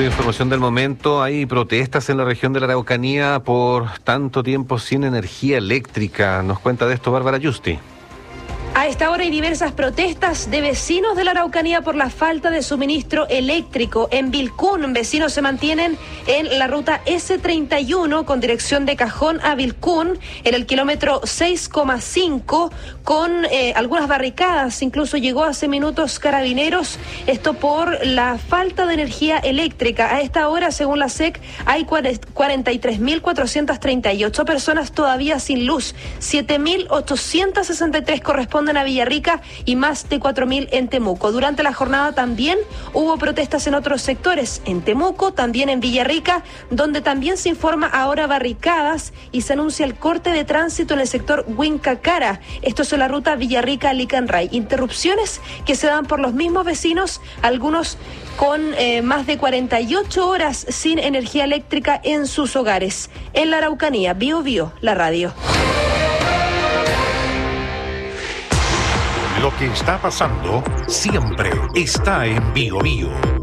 Última información del momento, hay protestas en la región de la Araucanía por tanto tiempo sin energía eléctrica. Nos cuenta de esto Bárbara Yusti. A esta hora hay diversas protestas de vecinos de la Araucanía por la falta de suministro eléctrico. En Vilcún, vecinos se mantienen en la ruta S31 con dirección de Cajón a Vilcún, en el kilómetro 6,5, con algunas barricadas. Incluso llegó hace minutos Carabineros, esto por la falta de energía eléctrica. A esta hora, según la SEC, hay 43.438 personas todavía sin luz, 7.863 corresponden a Villarrica y más de 4.000 en Temuco. Durante la jornada también hubo protestas en otros sectores, en Temuco, también en Villarrica, donde también se informa ahora barricadas y se anuncia el corte de tránsito en el sector Huincacara. Esto es en la ruta Villarrica-Licanray. Interrupciones que se dan por los mismos vecinos, algunos con más de 48 horas sin energía eléctrica en sus hogares. En la Araucanía, Bio Bio, la radio. Lo que está pasando siempre está en Bio Bio.